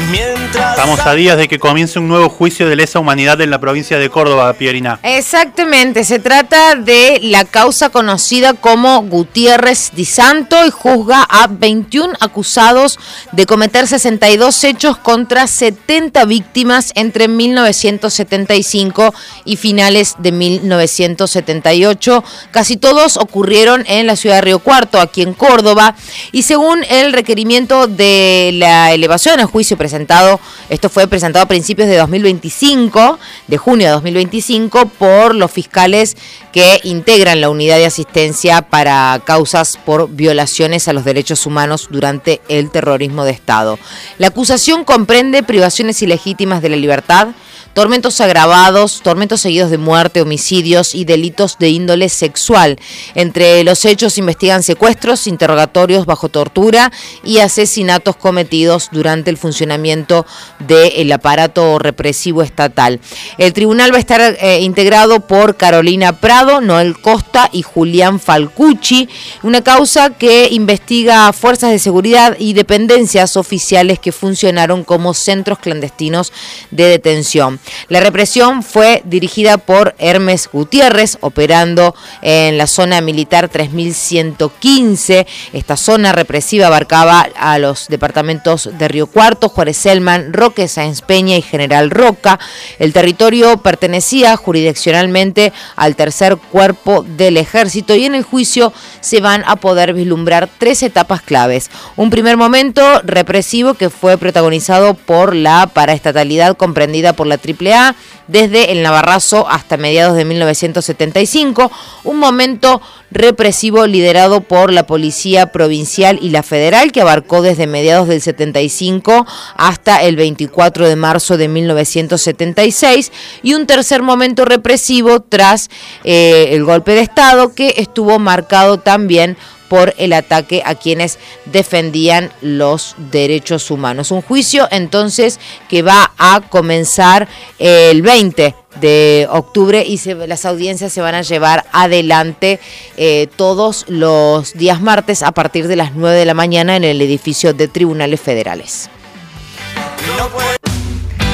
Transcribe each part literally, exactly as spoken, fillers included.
Estamos a días de que comience un nuevo juicio de lesa humanidad en la provincia de Córdoba, Pierina. Exactamente, se trata de la causa conocida como Gutiérrez Di Santo y juzga a veintiún acusados de cometer sesenta y dos hechos contra setenta víctimas entre mil novecientos setenta y cinco y finales de mil novecientos setenta y ocho. Casi todos ocurrieron en la ciudad de Río Cuarto, aquí en Córdoba, y según el requerimiento de la elevación a juicio presentado, esto fue presentado a principios de dos mil veinticinco, de junio de dos mil veinticinco, por los fiscales que integran la unidad de asistencia para causas por violaciones a los derechos humanos durante el terrorismo de Estado. La acusación comprende privaciones ilegítimas de la libertad, tormentos agravados, tormentos seguidos de muerte, homicidios y delitos de índole sexual. Entre los hechos investigan secuestros, interrogatorios bajo tortura y asesinatos cometidos durante el funcionamiento del aparato represivo estatal. El tribunal va a estar eh, integrado por Carolina Prado, Noel Costa y Julián Falcucci, una causa que investiga fuerzas de seguridad y dependencias oficiales que funcionaron como centros clandestinos de detención. La represión fue dirigida por Hermes Gutiérrez, operando en la zona militar tres mil ciento quince. Esta zona represiva abarcaba a los departamentos de Río Cuarto, Juárez Celman, Roque Sáenz Peña y General Roca. El territorio pertenecía jurisdiccionalmente al tercer cuerpo del ejército y en el juicio se van a poder vislumbrar tres etapas claves. Un primer momento represivo que fue protagonizado por la paraestatalidad comprendida por la Triple A desde el Navarrazo hasta mediados de mil novecientos setenta y cinco, un momento represivo liderado por la Policía Provincial y la Federal que abarcó desde mediados del setenta y cinco hasta el veinticuatro de marzo de mil novecientos setenta y seis, y un tercer momento represivo tras eh, el golpe de Estado que estuvo marcado también por el ataque a quienes defendían los derechos humanos. Un juicio entonces que va a comenzar el veinte de octubre y se, las audiencias se van a llevar adelante eh, todos los días martes a partir de las nueve de la mañana en el edificio de Tribunales Federales.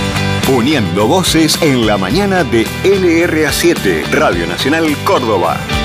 Uniendo voces en la mañana de L R A siete, Radio Nacional Córdoba.